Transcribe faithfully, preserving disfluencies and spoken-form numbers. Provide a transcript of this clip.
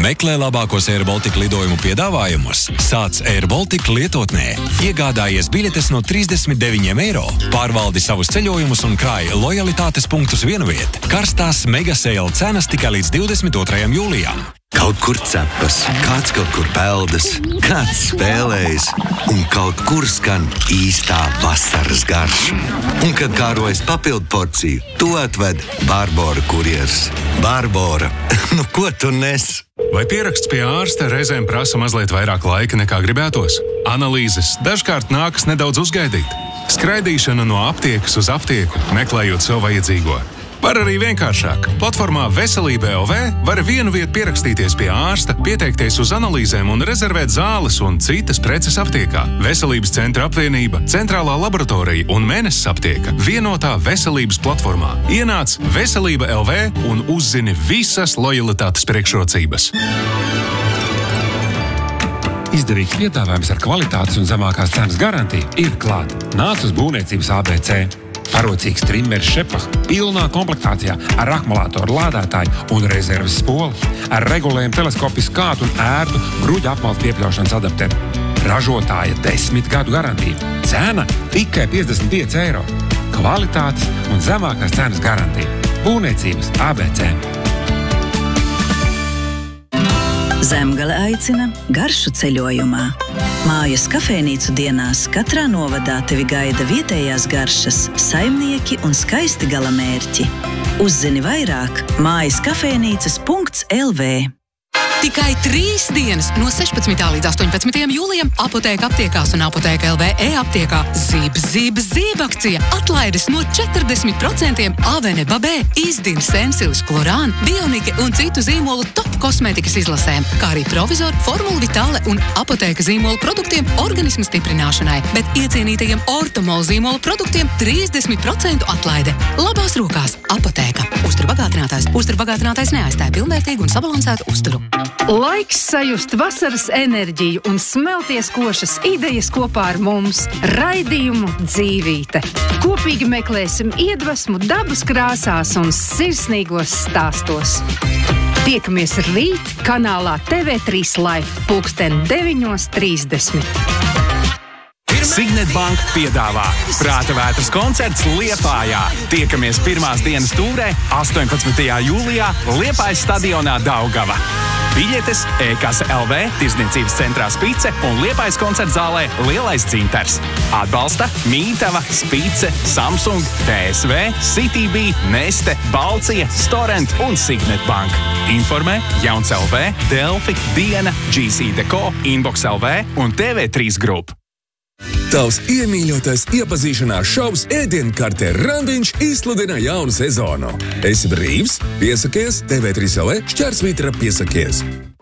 Meklē labākos Air Baltica lidojumu piedāvājumus. Sāc Air Baltica lietotnē. Iegādājies biļetes no trīsdesmit deviņiem eiro. Pārvaldi savus ceļojumus un krāj lojalitātes punktus vienviet. Karstās mega sale cenas tikai līdz divdesmit otrajam jūlijam. Kaut kur cepas, kāds kaut kur peldas, kāds spēlējas un kaut kur skan īstā vasaras garša. Un, kad kārojas papildu porciju, to atved Barbora kurjers. Barbora, nu ko tu nes? Vai pieraksts pie ārsta reizēm prasa mazliet vairāk laika nekā gribētos? Analīzes dažkārt nākas nedaudz uzgaidīt. Skraidīšana no aptiekas uz aptieku, meklējot sev vajadzīgo. Var arī vienkāršāk. Platformā Veselība L V var vienu vietu pierakstīties pie ārsta, pieteikties uz analīzēm un rezervēt zāles un citas preces aptiekā. Veselības centra apvienība, centrālā laboratorija un mēnesis aptieka vienotā veselības platformā. Ienāc Veselība L V un uzzini visas lojalitātes priekšrocības. Izdevīgs piedāvājums ar kvalitātes un zemākās cenas garantiju ir klāt. Nāc uz būvniecības A B C. Parocīgs trimmers Šepah pilnā komplektācijā ar akumulātoru lādētāju un rezerves spoli, ar regulējumu teleskopisku skātu un ērtu bruģa apmales piepļaušanas adapteru. Ražotāja desmit gadu garantija. Cena tikai piecdesmit pieci eiro. Kvalitātes un zemākās cenas garantija. Būvniecības A B C. Zemgale aicina garšu ceļojumā. Mājas kafejnīcu dienās katrā novadā tevi gaida vietējās garšas, saimnieki un skaisti galamērķi. Uzzini vairāk mājas kafejnīcas punkts L V. Tikai trīs dienas no sešpadsmitā līdz astoņpadsmitajam jūlijam Apotēka aptiekās un Apotēka L V e-aptiekā zib, zib, zib akcija. Atlaides no četrdesmit procentiem Avene, Babē, Izdin, Sensilis, Klorāna, Bionike un citu zīmolu top kosmētikas izlasēm, kā arī Provizor, Formula Vitale un Apotēka zīmolu produktiem organismu stiprināšanai, bet iecienītajiem Ortomol zīmolu produktiem trīsdesmit procentu atlaide. Labās rokās Apotēka. Uzturu bagātinātājs. Uzturu bagātinātājs neaizstāja pilnvērtīgu un sabalansētu uzturu. Laiks sajust vasaras enerģiju un smelties košas idejas kopā ar mums. Raidījumu Dzīvīte. Kopīgi meklēsim iedvesmu dabas krāsās un sirsnīgos stāstos. Tiekamies rīt kanālā T V trīs Life pulksten deviņos trīsdesmit. Signet Bank piedāvā Prāta vētras koncerts Liepājā. Tiekamies pirmās dienas tūrē astoņpadsmitajā jūlijā Liepājas stadionā Daugava. Biļetes e-kasa L V, Tirdzniecības centrā Spice un Liepājas koncerta zālē Lielais Dzintars. Atbalsta Mītava, Spice, Samsung, T S V, Citybee, Neste, Balcija, Storent un Signet Bank. Informē Jauns L V, Delfi, Diena, G C Deco, Inbox L V un T V trīs Group. Tavs iemīļotais iepazīšanās šovs Ēdienkartē Randiņš izsludina jaunu sezonu. Esi brīvs? Piesakies T V trīs L V šķērsvītra piesakies.